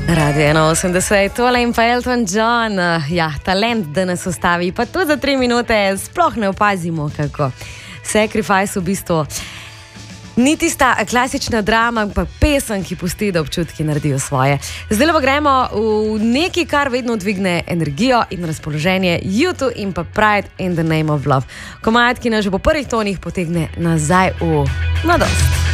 Radio 81, tole in pa Elton John, ja, talent, da nas ustavi, pa tudi za 3 minute sploh ne opazimo, kako. Sacrifice v bistvu ni tista klasična drama, ampak pesem, ki pusti, da občutki naredijo svoje. Zdaj pa gremo v nekaj, kar vedno dvigne energijo in razpoloženje, U2 in pa Pride in the Name of Love. Komad, ki nas že po prvih tonih potegne nazaj v mladost.